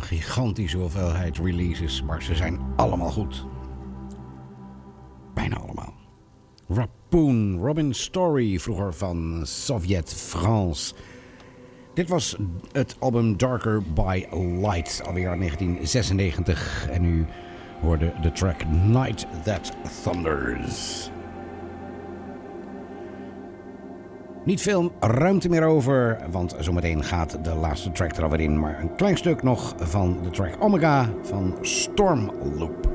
gigantische hoeveelheid releases, maar ze zijn allemaal goed. Bijna allemaal. Rappoon, Robin Story, vroeger van Sovjet France. Dit was het album Darker by Light, alweer uit 1996. En u hoorde de track Night That Thunders. Niet veel ruimte meer over, want zometeen gaat de laatste track er alweer in. Maar een klein stuk nog van de track Omega van Stormloop.